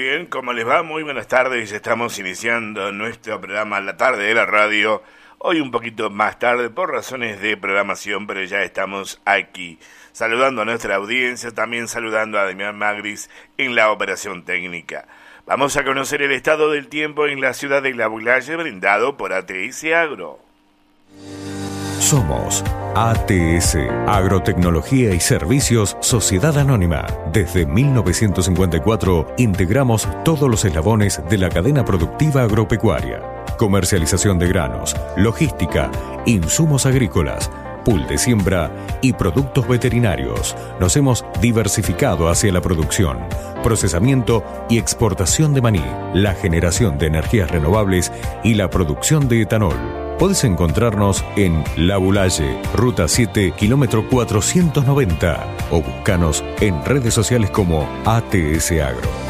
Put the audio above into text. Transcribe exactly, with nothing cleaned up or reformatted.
bien, ¿cómo les va? Muy buenas tardes, estamos iniciando nuestro programa La Tarde de la Radio, hoy un poquito más tarde por razones de programación, pero ya estamos aquí, saludando a nuestra audiencia, también saludando a Damián Magris en la operación técnica. Vamos a conocer el estado del tiempo en la ciudad de Laboulaye, brindado por A T S Agro. Somos A T S, Agrotecnología y Servicios Sociedad Anónima. Desde mil novecientos cincuenta y cuatro integramos todos los eslabones de la cadena productiva agropecuaria. Comercialización de granos, logística, insumos agrícolas, pool de siembra y productos veterinarios. Nos hemos diversificado hacia la producción, procesamiento y exportación de maní, la generación de energías renovables y la producción de etanol. Podés encontrarnos en Laboulaye, Ruta siete, kilómetro cuatrocientos noventa, o buscanos en redes sociales como A T S Agro.